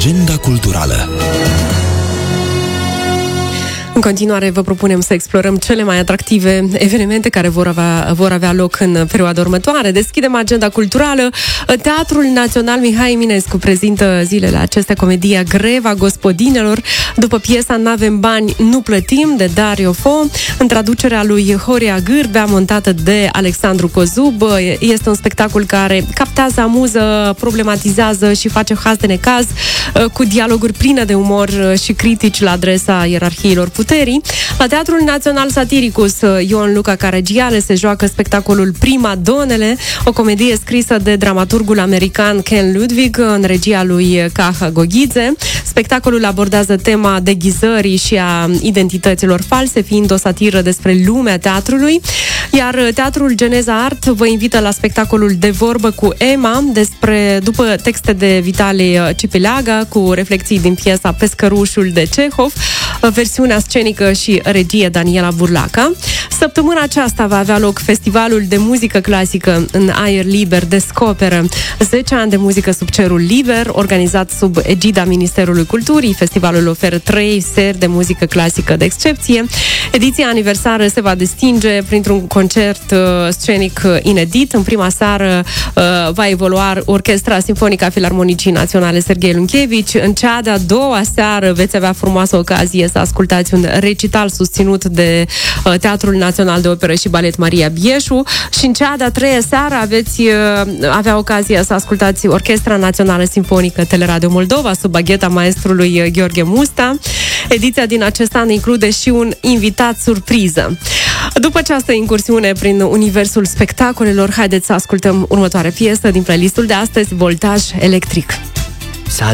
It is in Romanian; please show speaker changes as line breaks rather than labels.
Agenda culturală.
În continuare vă propunem să explorăm cele mai atractive evenimente care vor avea loc în perioada următoare. Deschidem agenda culturală. Teatrul Național Mihai Eminescu prezintă zilele acestea comedia Greva Gospodinelor, după piesa N-avem bani, nu plătim, de Dario Fo, în traducerea lui Horia Gârbea, montată de Alexandru Cozub. Este un spectacol care captează, amuză, problematizează și face haz de necaz, cu dialoguri pline de umor și critici la adresa ierarhiilor puterii. La Teatrul Național Satiricus, Ion Luca Caragiale se joacă spectacolul Prima Donele, o comedie scrisă de dramaturgul american Ken Ludwig în regia lui Kaha Gogidze. Spectacolul abordează tema deghizării și a identităților false, fiind o satiră despre lumea teatrului. Iar Teatrul Geneza Art vă invită la spectacolul De vorbă cu Emma, după texte de Vitali Cipileaga, cu reflexii din piesa Pescărușul de Cehov, versiunea scenică și regie Daniela Burlaca. Săptămâna aceasta va avea loc Festivalul de Muzică Clasică în aer liber Descoperă 10 ani de muzică sub cerul liber, organizat sub egida Ministerului Culturii. Festivalul oferă 3 seri de muzică clasică de excepție. Ediția aniversară se va distinge printr-un concert scenic inedit. În prima seară va evolua Orchestra Simfonică a Filarmonicii Naționale Serghei Lunchevici. În cea de-a doua seară veți avea frumoasă ocazie să ascultați un recital susținut de Teatrul Național de Operă și Balet Maria Bieșu și în cea de-a treia seară veți avea ocazia să ascultați Orchestra Națională Simfonică Teleradio Moldova sub bagheta maestrului Gheorghe Musta. Ediția din acest an include și un invitat surpriză. După această incursiune prin universul spectacolelor, haideți să ascultăm următoarea piesă din playlistul de astăzi, Voltaj Electric.